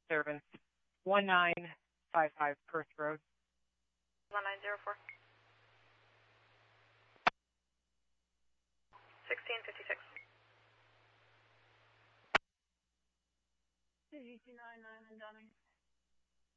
disturbance, 1955 Perth Road. 1904. 1656. 229 and Dunning.